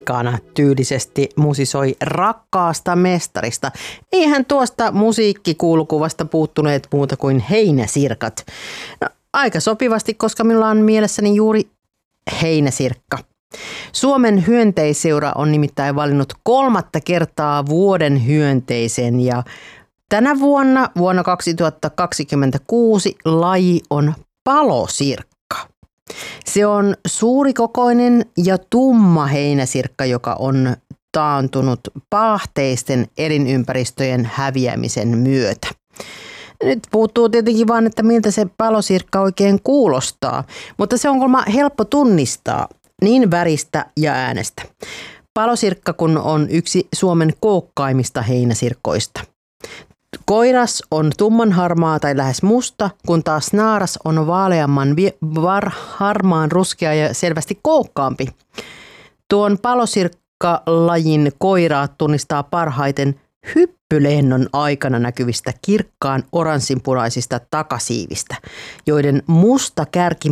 Kana tyylisesti musisoi Rakkaasta mestarista. Eihän tuosta musiikkikulkuvasta puuttuneet muuta kuin heinäsirkat. No, aika sopivasti, koska minulla on mielessäni juuri heinäsirkka. Suomen hyönteisseura on nimittäin valinnut 3. kertaa vuoden hyönteisen ja tänä vuonna 2026 laji on palosirkka. Se on suurikokoinen ja tumma heinäsirkka, joka on taantunut paahteisten elinympäristöjen häviämisen myötä. Nyt puuttuu tietenkin vaan, että miltä se palosirkka oikein kuulostaa, mutta se on kuulemma helppo tunnistaa niin väristä ja äänestä. Palosirkka kun on yksi Suomen kookkaimmista heinäsirkoista. Koiras on tummanharmaa tai lähes musta, kun taas naaras on vaaleamman harmaan ruskea ja selvästi kookkaampi. Tuon palosirkkalajin koiraat tunnistaa parhaiten hyppylennon aikana näkyvistä kirkkaan oranssinpunaisista takasiivistä, joiden musta kärki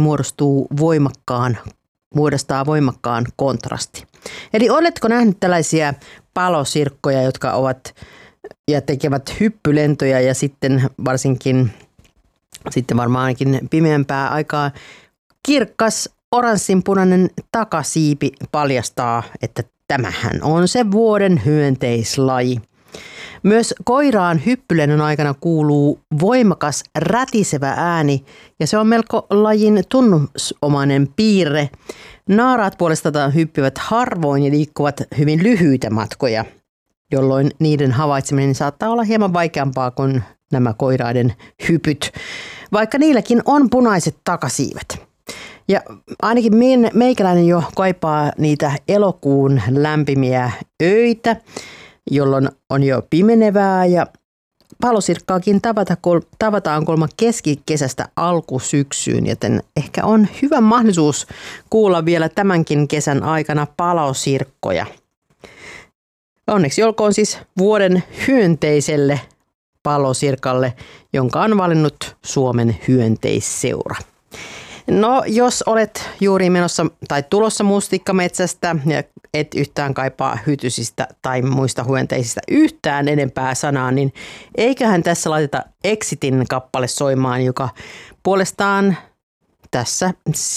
muodostaa voimakkaan kontrasti. Eli oletko nähnyt tällaisia palosirkkoja, jotka ovat ja tekevät hyppylentoja ja sitten varmaan ainakin pimeämpää aikaa kirkkas oranssinpunainen takasiipi paljastaa, että tämähän on se vuoden hyönteislaji. Myös koiraan hyppylennon aikana kuuluu voimakas rätisevä ääni ja se on melko lajin tunnusomainen piirre. Naaraat puolestaan hyppivät harvoin ja liikkuvat hyvin lyhyitä matkoja, jolloin niiden havaitseminen saattaa olla hieman vaikeampaa kuin nämä koiraiden hypyt, vaikka niilläkin on punaiset takasiivet. Ja ainakin meikäläinen jo kaipaa niitä elokuun lämpimiä öitä, jolloin on jo pimenevää ja palosirkkaakin tavataan kolma keskikesästä alkusyksyyn, joten ehkä on hyvä mahdollisuus kuulla vielä tämänkin kesän aikana palosirkkoja. Onneksi olkoon siis vuoden hyönteiselle palosirkalle, jonka on valinnut Suomen hyönteisseura. No, jos olet juuri menossa tai tulossa mustikkametsästä ja et yhtään kaipaa hytysistä tai muista hyönteisistä yhtään enempää sanaa, niin eiköhän tässä laiteta Exitin kappale soimaan, joka puolestaan tässä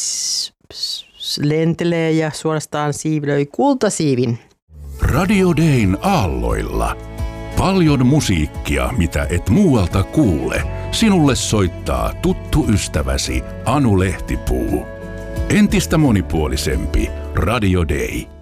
lentelee ja suorastaan siivilöi kultasiivin. Radio Dayn aalloilla. Paljon musiikkia, mitä et muualta kuule. Sinulle soittaa tuttu ystäväsi Anu Lehtipuu. Entistä monipuolisempi Radio Day.